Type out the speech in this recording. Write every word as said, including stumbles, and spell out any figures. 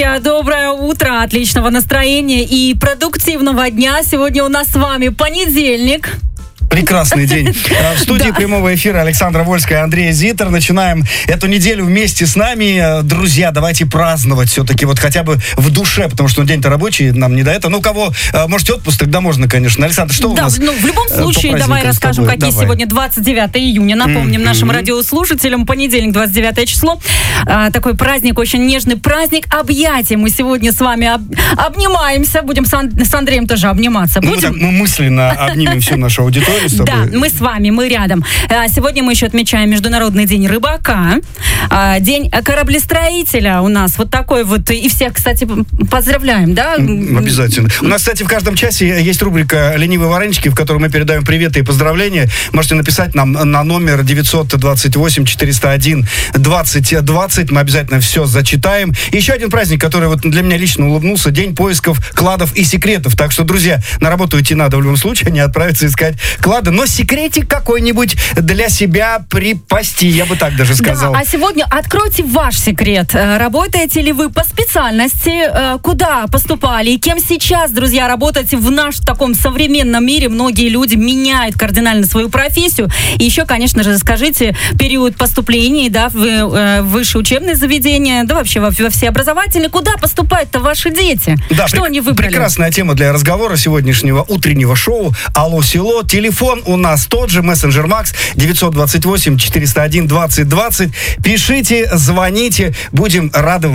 Доброе утро, отличного настроения и продуктивного дня. Сегодня у нас с вами понедельник. Прекрасный день. В студии да. прямого эфира Александра Вольская и Андрей Зитер. Начинаем эту неделю вместе с нами. Друзья, давайте праздновать все-таки вот хотя бы в душе, потому что день-то рабочий, нам не до этого. Ну, у кого можете отпуск, тогда можно, конечно. Александр, что да, у нас? Ну, в любом случае, давай расскажем, какие давай. сегодня двадцать девятое июня. Напомним mm-hmm. нашим радиослушателям, понедельник, двадцать девятое число. А, такой праздник, очень нежный праздник объятий. Мы сегодня с вами об... обнимаемся. Будем с, Ан... с Андреем тоже обниматься. Ну, Будем? Мы, так, мы мысленно обнимем всю нашу аудиторию. Да, мы с вами, мы рядом. Сегодня мы еще отмечаем Международный день рыбака, день кораблестроителя у нас. Вот такой вот. И всех, кстати, поздравляем, да? Обязательно. У нас, кстати, в каждом часе есть рубрика «Ленивые варенички», в которой мы передаем приветы и поздравления. Можете написать нам на номер девятьсот двадцать восемь четыреста один двадцать двадцать. Мы обязательно все зачитаем. И еще один праздник, который вот для меня лично улыбнулся. День поисков кладов и секретов. Так что, друзья, на работу идти надо в любом случае, а не отправиться искать клады. Но секретик какой-нибудь для себя припасти, я бы так даже сказал. Да, а сегодня откройте ваш секрет. Работаете ли вы по специальности? Куда поступали? И кем сейчас, друзья, работаете в нашем таком современном мире? Многие люди меняют кардинально свою профессию. И еще, конечно же, скажите период поступления, да, в высшее учебное заведение, да, вообще во, во все образовательные. Куда поступают-то ваши дети? Да, что прек- они выбрали? Прекрасная тема для разговора сегодняшнего утреннего шоу «Алло, село». Телефон у нас тот же, мессенджер Макс, девятьсот двадцать восемь четыреста один двадцать двадцать. Пишите, звоните, будем рады